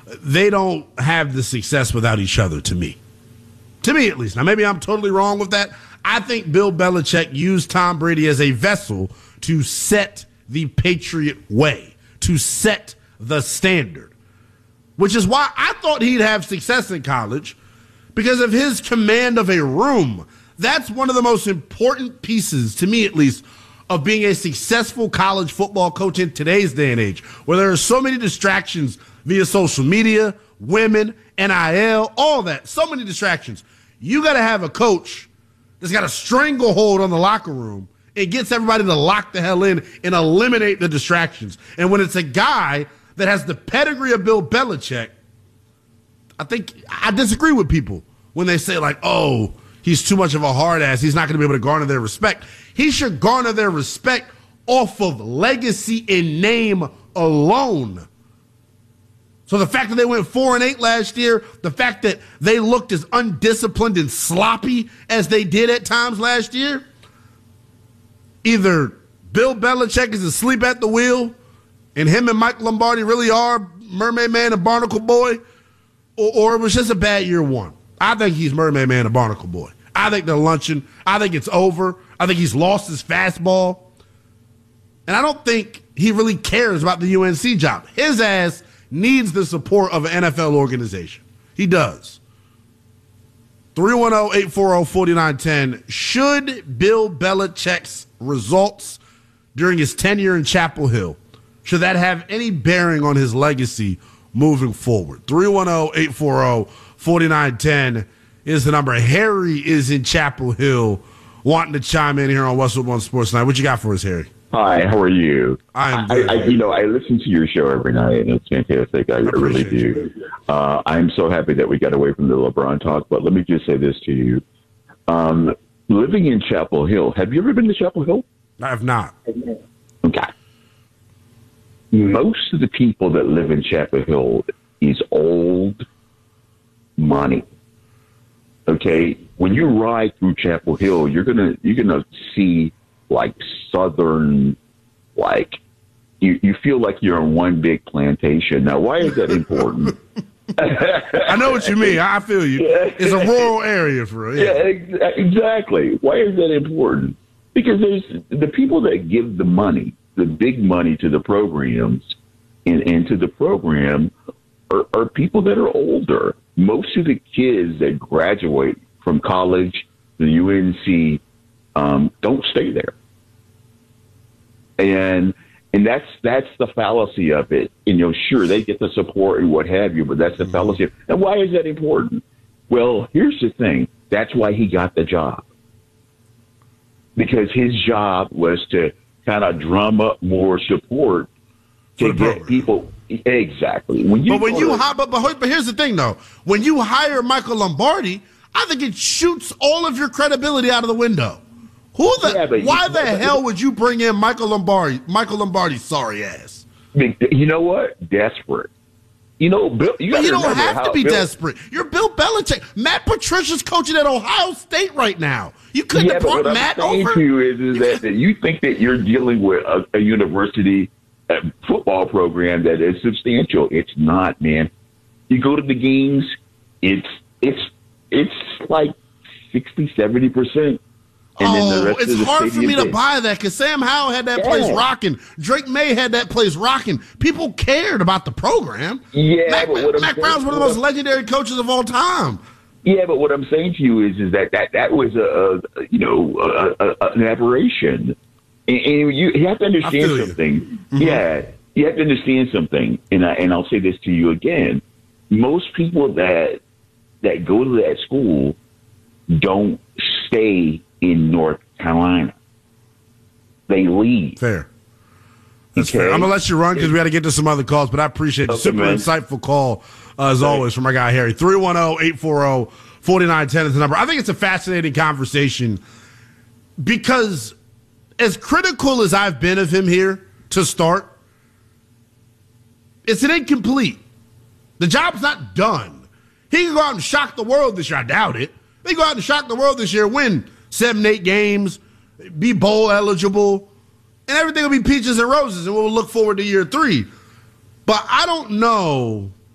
they don't have the success without each other, to me. To me, at least. Now, maybe I'm totally wrong with that. I think Bill Belichick used Tom Brady as a vessel to set the Patriot way, to set the standard, which is why I thought he'd have success in college, because of his command of a room. That's one of the most important pieces, to me at least, of being a successful college football coach in today's day and age, where there are so many distractions via social media, women, NIL, all that, so many distractions. You got to have a coach that's got a stranglehold on the locker room. It gets everybody to lock the hell in and eliminate the distractions. And when it's a guy that has the pedigree of Bill Belichick, I think I disagree with people when they say, like, oh, he's too much of a hard ass, he's not going to be able to garner their respect. He should garner their respect off of legacy and name alone. So the fact that they went 4-8 last year, the fact that they looked as undisciplined and sloppy as they did at times last year, either Bill Belichick is asleep at the wheel and him and Mike Lombardi really are Mermaid Man and Barnacle Boy, or it was just a bad year one. I think he's Mermaid Man and Barnacle Boy. I think they're lunching. I think it's over. I think he's lost his fastball. And I don't think he really cares about the UNC job. His ass needs the support of an NFL organization. He does. 310-840-4910. Should Bill Belichick's results during his tenure in Chapel Hill, should that have any bearing on his legacy moving forward? 310-840-4910 is the number. Harry is in Chapel Hill wanting to chime in here on Westwood One Sports Night. What you got for us, Harry? Hi, how are you? I'm good. I listen to your show every night, and it's fantastic. I really do. I'm so happy that we got away from the LeBron talk, but let me just say this to you. Living in Chapel Hill, have you ever been to Chapel Hill? I have not. Okay. Most of the people that live in Chapel Hill is old money. Okay? When you ride through Chapel Hill, you're gonna see like Southern, like you feel like you're on one big plantation. Now, why is that important? I know what you mean. I feel you. It's a rural area for real. Yeah, exactly. Why is that important? Because there's the people that give the money, the big money to the programs and to the program are people that are older. Most of the kids that graduate from college, the UNC, don't stay there. And that's the fallacy of it. And, sure, they get the support and what have you, but that's the fallacy. And why is that important? Well, here's the thing. That's why he got the job. Because his job was to kind of drum up more support to get people. Exactly. But here's the thing, though. When you hire Michael Lombardi, I think it shoots all of your credibility out of the window. Why the hell would you bring in Michael Lombardi's sorry ass? You know what? Desperate. Bill, you don't have to be desperate. You're Bill Belichick. Matt Patricia's coaching at Ohio State right now. You couldn't have brought Matt over. What I'm saying to you is that you think that you're dealing with a university football program that is substantial. It's not, man. You go to the games, it's like 60-70%. It's hard for me to buy that because Sam Howell had that place rocking. Drake May had that place rocking. People cared about the program. Yeah, Mac Brown's one of the most legendary coaches of all time. Yeah, but what I'm saying to you is that was an aberration, and you have to understand something. Mm-hmm. Yeah, you have to understand something, and I'll say this to you again. Most people that go to that school don't stay in North Carolina. They leave. Fair. That's fair. I'm going to let you run because we got to get to some other calls, but I appreciate the super insightful call, as always, from our guy Harry. 310-840-4910 is the number. I think it's a fascinating conversation because as critical as I've been of him here to start, it's an incomplete. The job's not done. He can go out and shock the world this year. I doubt it. They go out and shock the world this year, win 7-8 games, be bowl eligible, and everything will be peaches and roses, and we'll look forward to year 3. But I don't know